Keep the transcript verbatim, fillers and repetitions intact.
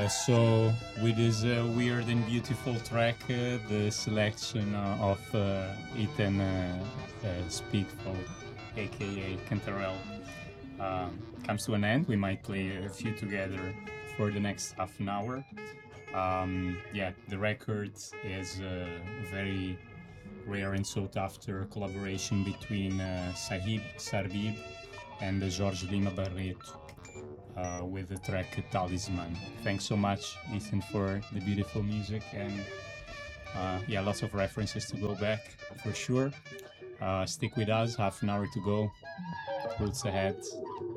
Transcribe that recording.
Uh, so, with this uh, weird and beautiful track, uh, the selection uh, of uh, Ethan uh, uh, Speakful, aka Cantarell, um, comes to an end. We might play a few together for the next half an hour. Um, yeah, the record is a very rare and sought after collaboration between uh, Sahib Sarbib and uh, Jorge Lima Barreto uh, with the track Talisman. Thanks so much, Ethan, for the beautiful music and uh, yeah, lots of references to go back for sure. Uh, stick with us, half an hour to go. Roots ahead.